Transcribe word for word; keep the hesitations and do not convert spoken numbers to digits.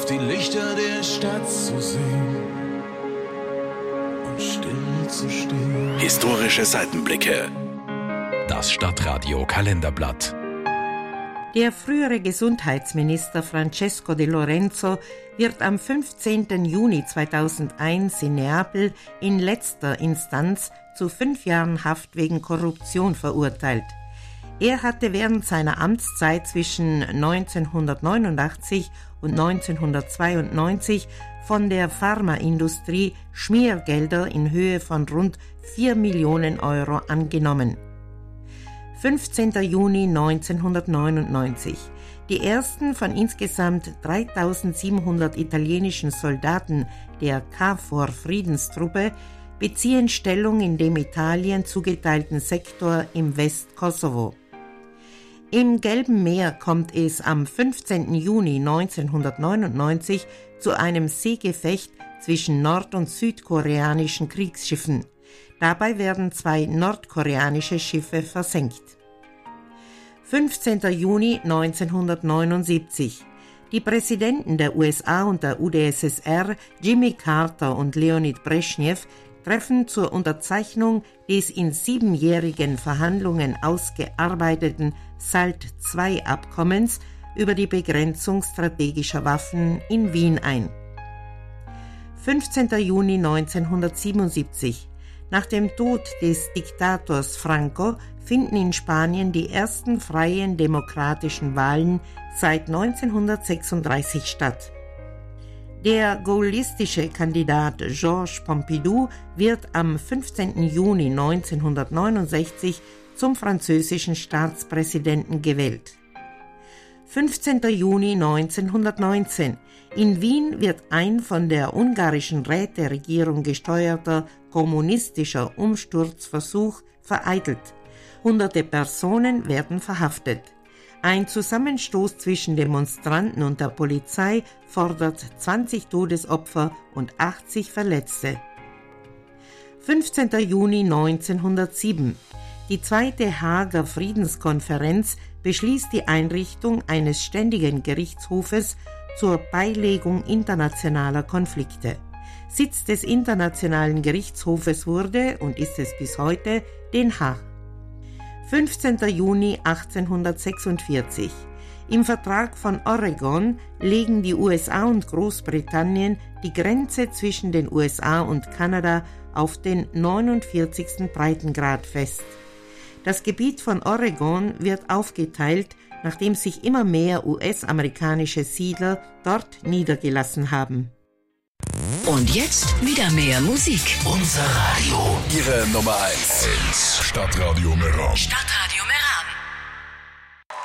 auf die Lichter der Stadt zu sehen und still zu stehen. Historische Seitenblicke. Das Stadtradio Kalenderblatt. Der frühere Gesundheitsminister Francesco De Lorenzo wird am fünfzehnten Juni zweitausendeins in Neapel in letzter Instanz zu fünf Jahren Haft wegen Korruption verurteilt. Er hatte während seiner Amtszeit zwischen neunzehnhundertneunundachtzig und neunzehnhundertzweiundneunzig von der Pharmaindustrie Schmiergelder in Höhe von rund vier Millionen Euro angenommen. fünfzehnten Juni neunzehnhundertneunundneunzig. Die ersten von insgesamt dreitausendsiebenhundert italienischen Soldaten der K F O R-Friedenstruppe beziehen Stellung in dem Italien zugeteilten Sektor im Westkosovo. Im Gelben Meer kommt es am fünfzehnten Juni neunzehnhundertneunundneunzig zu einem Seegefecht zwischen nord- und südkoreanischen Kriegsschiffen. Dabei werden zwei nordkoreanische Schiffe versenkt. fünfzehnten Juni neunzehnhundertneunundsiebzig. Die Präsidenten der U S A und der U d S S R, Jimmy Carter und Leonid Brezhnev, treffen zur Unterzeichnung des in siebenjährigen Verhandlungen ausgearbeiteten SALT zwei Abkommens über die Begrenzung strategischer Waffen in Wien ein. fünfzehnten Juni neunzehnhundertsiebenundsiebzig. Nach dem Tod des Diktators Franco finden in Spanien die ersten freien demokratischen Wahlen seit neunzehnhundertsechsunddreißig statt. Der gaullistische Kandidat Georges Pompidou wird am fünfzehnten Juni neunzehnhundertneunundsechzig zum französischen Staatspräsidenten gewählt. fünfzehnten Juni neunzehnhundertneunzehn. In Wien wird ein von der ungarischen Räteregierung gesteuerter kommunistischer Umsturzversuch vereitelt. Hunderte Personen werden verhaftet. Ein Zusammenstoß zwischen Demonstranten und der Polizei fordert zwanzig Todesopfer und achtzig Verletzte. fünfzehnten Juni neunzehnhundertsieben. Die zweite Haager Friedenskonferenz beschließt die Einrichtung eines ständigen Gerichtshofes zur Beilegung internationaler Konflikte. Sitz des Internationalen Gerichtshofes wurde und ist es bis heute Den Haag. fünfzehnten Juni achtzehnhundertsechsundvierzig. Im Vertrag von Oregon legen die U S A und Großbritannien die Grenze zwischen den U S A und Kanada auf den neunundvierzigsten Breitengrad fest. Das Gebiet von Oregon wird aufgeteilt, nachdem sich immer mehr U S-amerikanische Siedler dort niedergelassen haben. Und jetzt wieder mehr Musik. Unser Radio. Ihre Nummer eins. Stadtradio Meran. Stadtradio Meran.